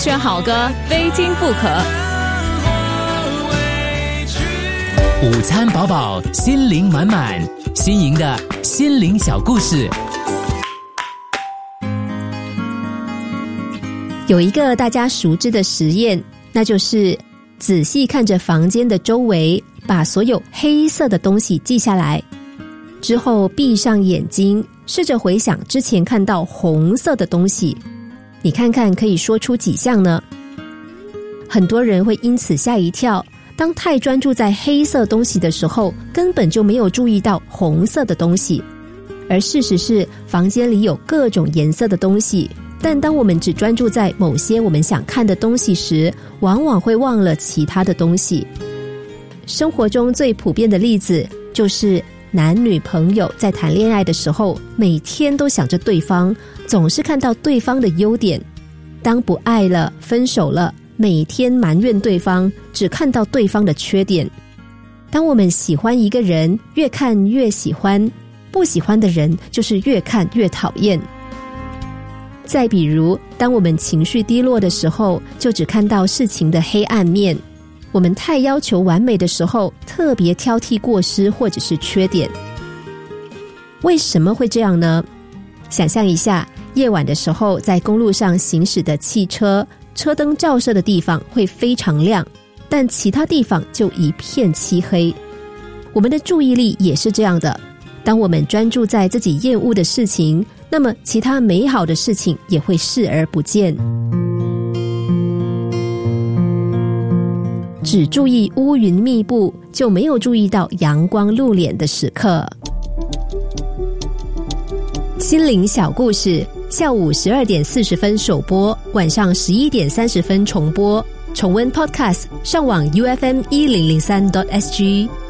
选好歌，非听不可。 午餐饱饱，心灵满满，新颖的心灵小故事。 有一个大家熟知的实验，那就是仔细看着房间的周围，把所有黑色的东西记下来，之后闭上眼睛，试着回想之前看到红色的东西，你看看可以说出几项呢？很多人会因此吓一跳，当太专注在黑色东西的时候，根本就没有注意到红色的东西。而事实是，房间里有各种颜色的东西，但当我们只专注在某些我们想看的东西时，往往会忘了其他的东西。生活中最普遍的例子就是男女朋友在谈恋爱的时候，每天都想着对方，总是看到对方的优点。当不爱了，分手了，每天埋怨对方，只看到对方的缺点。当我们喜欢一个人，越看越喜欢，不喜欢的人就是越看越讨厌。再比如，当我们情绪低落的时候，就只看到事情的黑暗面。我们太要求完美的时候，特别挑剔过失或者是缺点。为什么会这样呢？想象一下，夜晚的时候在公路上行驶的汽车，车灯照射的地方会非常亮，但其他地方就一片漆黑。我们的注意力也是这样的，当我们专注在自己厌恶的事情，那么其他美好的事情也会视而不见。只注意乌云密布，就没有注意到阳光露脸的时刻。心灵小故事，下午12点40分首播，晚上11点30分重播。重温 Podcast， 上网 UFM1003.SG。